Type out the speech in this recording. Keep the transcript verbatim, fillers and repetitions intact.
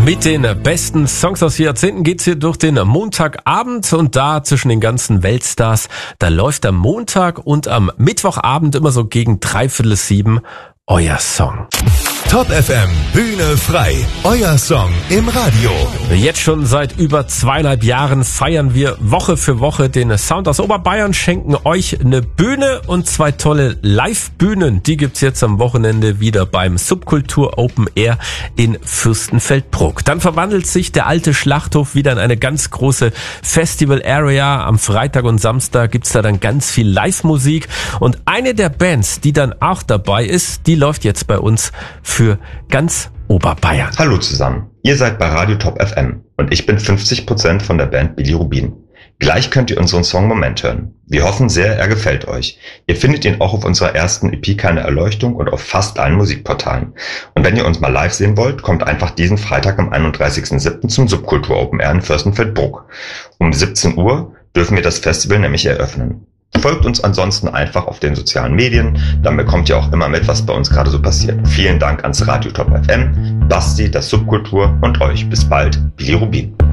Mit den besten Songs aus Jahrzehnten geht's hier durch den Montagabend und da zwischen den ganzen Weltstars, da läuft am Montag und am Mittwochabend immer so gegen dreiviertel sieben euer Song. Top F M, Bühne frei, euer Song im Radio. Jetzt schon seit über zweieinhalb Jahren feiern wir Woche für Woche den Sound aus Oberbayern, schenken euch eine Bühne und zwei tolle Live-Bühnen. Die gibt's jetzt am Wochenende wieder beim Subkultur Open Air in Fürstenfeldbruck. Dann verwandelt sich der alte Schlachthof wieder in eine ganz große Festival-Area. Am Freitag und Samstag gibt's da dann ganz viel Live-Musik und eine der Bands, die dann auch dabei ist, die läuft jetzt bei uns für ganz Oberbayern. Hallo zusammen, ihr seid bei Radio Top F M und ich bin fünfzig Prozent von der Band Bilirubin. Gleich könnt ihr unseren Song Moment hören. Wir hoffen sehr, er gefällt euch. Ihr findet ihn auch auf unserer ersten E P Keine Erleuchtung und auf fast allen Musikportalen. Und wenn ihr uns mal live sehen wollt, kommt einfach diesen Freitag am einunddreißigsten siebten zum Subkultur Open Air in Fürstenfeldbruck. Um siebzehn Uhr dürfen wir das Festival nämlich eröffnen. Folgt uns ansonsten einfach auf den sozialen Medien, dann bekommt ihr auch immer mit, was bei uns gerade so passiert. Vielen Dank ans Radio Top F M, Basti, das Subkultur und euch. Bis bald, Bilirubin.